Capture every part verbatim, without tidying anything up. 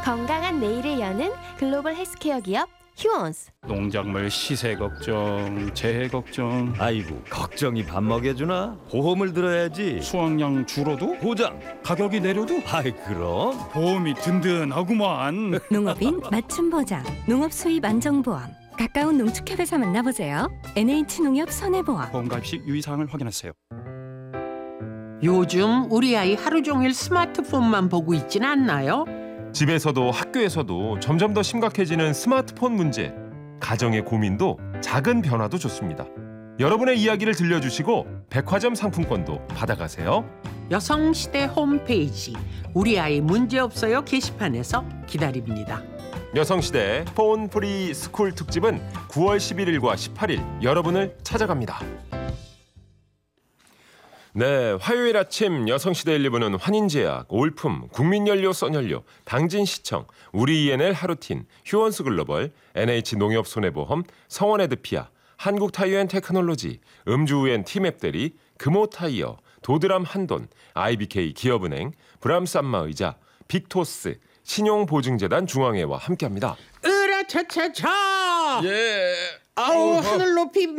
건강한 내일을 여는 글로벌 헬스케어 기업 휴원스. 농작물 시세 걱정, 재해 걱정. 아이고, 걱정이 밥 먹여주나? 보험을 들어야지. 수확량 줄어도? 보장. 가격이 내려도? 아이, 그럼 보험이 든든하구만. 농업인 맞춤 보장, 농업 수입 안정보험. 가까운 농축협에서 만나보세요. 엔에이치농협 손해보험. 보험 가입 시 유의사항을 확인하세요. 요즘 우리 아이 하루 종일 스마트폰만 보고 있진 않나요? 집에서도 학교에서도 점점 더 심각해지는 스마트폰 문제. 가정의 고민도 작은 변화도 좋습니다. 여러분의 이야기를 들려주시고 백화점 상품권도 받아가세요. 여성시대 홈페이지 우리 아이 문제없어요 게시판에서 기다립니다. 여성시대 폰 프리 스쿨 특집은 구월 십일일과 십팔일 여러분을 찾아갑니다. 네, 화요일 아침 여성시대 일, 이 부는 환인제약, 올품, 국민연료, 써연료, 당진시청, 우리 이엔엘 하루틴, 휴원스 글로벌, 엔에이치농협손해보험, 성원에드피아, 한국타이어앤테크놀로지, 음주우엔 티맵대리, 금호타이어, 도드람 한돈, 아이비케이 기업은행, 브람스 안마의자, 빅토스, 신용보증재단 중앙회와 함께합니다. 으라차차차! 예. 아우 하늘 높이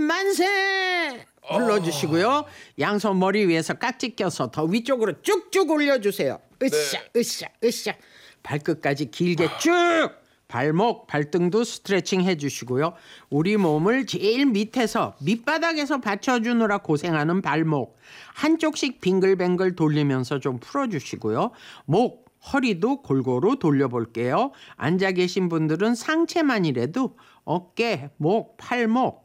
만세! 불러주시고요. 양손 머리 위에서 깍지 껴서 더 위쪽으로 쭉쭉 올려주세요. 으쌰, 으쌰, 으쌰. 발끝까지 길게 쭉. 발목, 발등도 스트레칭 해주시고요. 우리 몸을 제일 밑에서 밑바닥에서 받쳐주느라 고생하는 발목. 한쪽씩 빙글뱅글 돌리면서 좀 풀어주시고요. 목, 허리도 골고루 돌려볼게요. 앉아 계신 분들은 상체만이라도 어깨, 목, 팔목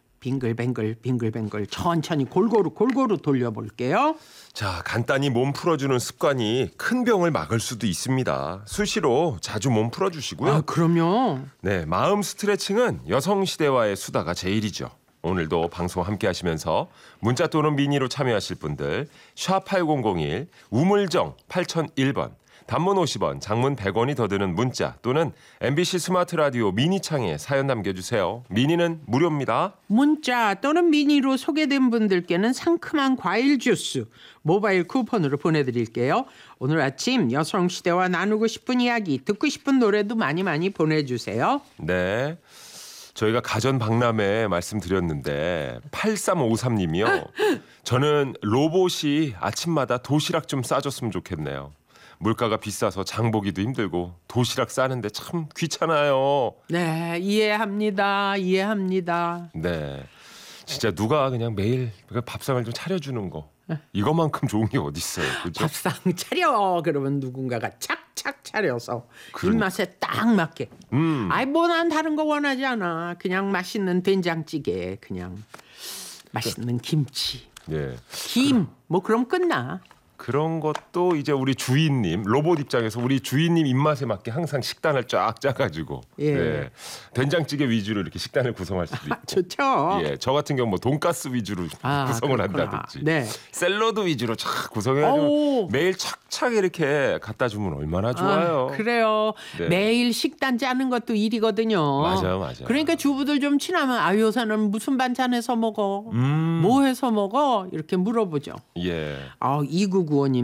빙글뱅글 빙글뱅글 천천히 골고루 골고루 돌려볼게요. 자, 간단히 몸 풀어주는 습관이 큰 병을 막을 수도 있습니다. 수시로 자주 몸 풀어주시고요. 아, 그럼요. 네, 마음 스트레칭은 여성시대와의 수다가 제일이죠. 오늘도 방송 함께 하시면서 문자 또는 미니로 참여하실 분들 샵 팔공공일 우물정 팔공공일 번 단문 오십 원, 장문 백 원이 더 드는 문자 또는 엠비씨 스마트 라디오 미니창에 사연 남겨주세요. 미니는 무료입니다. 문자 또는 미니로 소개된 분들께는 상큼한 과일 주스 모바일 쿠폰으로 보내드릴게요. 오늘 아침 여성시대와 나누고 싶은 이야기 듣고 싶은 노래도 많이 많이 보내주세요. 네, 저희가 가전 박람회 말씀드렸는데 팔삼오삼 님이요. 저는 로봇이 아침마다 도시락 좀 싸줬으면 좋겠네요. 물가가 비싸서 장 보기도 힘들고 도시락 싸는데 참 귀찮아요. 네, 이해합니다. 이해합니다. 네, 진짜 누가 그냥 매일 밥상을 좀 차려주는 거 이것만큼 좋은 게 어디 있어요, 그죠? 밥상 차려 그러면 누군가가 착착 차려서 그러니까. 입맛에 딱 맞게. 음. 아이 뭐 난 다른 거 원하지 않아. 그냥 맛있는 된장찌개, 그냥 맛있는 김치, 예. 김 뭐 그럼 끝나. 그런 것도 이제 우리 주인님 로봇 입장에서 우리 주인님 입맛에 맞게 항상 식단을 쫙 짜가지고 예. 네. 된장찌개 위주로 이렇게 식단을 구성할 수도 있고. 좋죠. 예, 저 같은 경우 뭐 돈가스 위주로 아, 구성을 그렇구나. 한다든지, 네. 샐러드 위주로 착 구성해가지고 오. 매일 착착 이렇게 갖다 주면 얼마나 좋아요. 아, 그래요. 네. 매일 식단 짜는 것도 일이거든요. 맞아요, 맞아요. 그러니까 주부들 좀 친하면 아 요새는 무슨 반찬 해서 먹어? 음. 뭐 해서 먹어? 이렇게 물어보죠. 예. 아 이구구오 님